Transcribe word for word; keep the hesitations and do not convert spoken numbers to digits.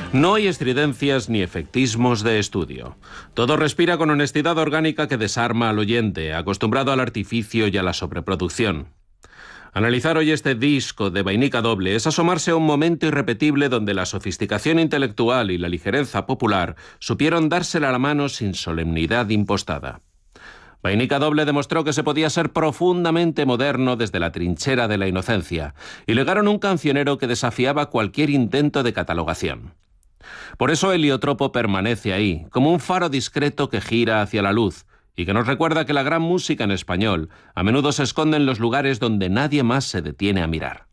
No hay estridencias ni efectismos de estudio. Todo respira con honestidad orgánica que desarma al oyente, acostumbrado al artificio y a la sobreproducción. Analizar hoy este disco de Vainica Doble es asomarse a un momento irrepetible donde la sofisticación intelectual y la ligereza popular supieron dársela la mano sin solemnidad impostada. Vainica Doble demostró que se podía ser profundamente moderno desde la trinchera de la inocencia y legaron un cancionero que desafiaba cualquier intento de catalogación. Por eso Heliotropo permanece ahí, como un faro discreto que gira hacia la luz y que nos recuerda que la gran música en español a menudo se esconde en los lugares donde nadie más se detiene a mirar.